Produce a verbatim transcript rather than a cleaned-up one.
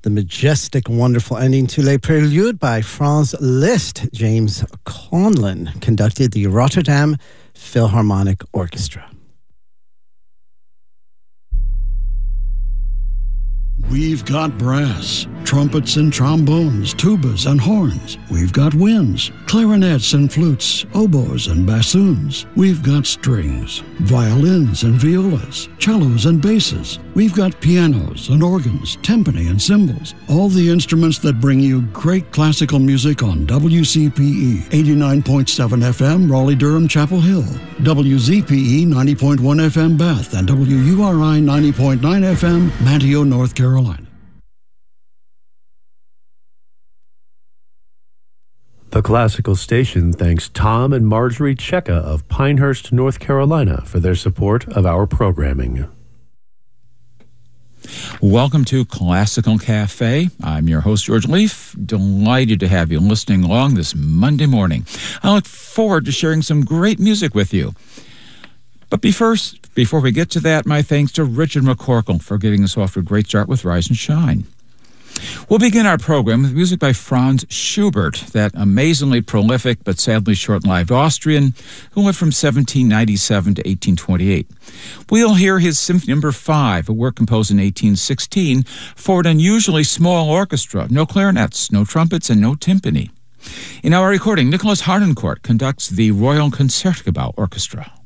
The majestic, wonderful ending to Les Préludes by Franz Liszt. James Conlon conducted the Rotterdam Philharmonic Orchestra. We've got brass, trumpets and trombones, tubas and horns. We've got winds, clarinets and flutes, oboes and bassoons. We've got strings, violins and violas, cellos and basses. We've got pianos and organs, timpani and cymbals. All the instruments that bring you great classical music on W C P E eighty-nine point seven F M, Raleigh-Durham, Chapel Hill, W Z P E ninety point one F M, Bath, and W U R I ninety point nine F M, Manteo, North Carolina. The Classical Station thanks Tom and Marjorie Checka of Pinehurst, North Carolina for their support of our programming. Welcome to Classical Cafe. I'm your host, George Leaf. Delighted to have you listening along this Monday morning. I look forward to sharing some great music with you. But be first, before we get to that, my thanks to Richard McCorkle for getting us off to a great start with Rise and Shine. We'll begin our program with music by Franz Schubert, that amazingly prolific but sadly short-lived Austrian who lived from seventeen ninety-seven to eighteen twenty-eight. We'll hear his Symphony Number five, a work composed in eighteen sixteen for an unusually small orchestra, no clarinets, no trumpets, and no timpani. In our recording, Nicholas Harnoncourt conducts the Royal Concertgebouw Orchestra.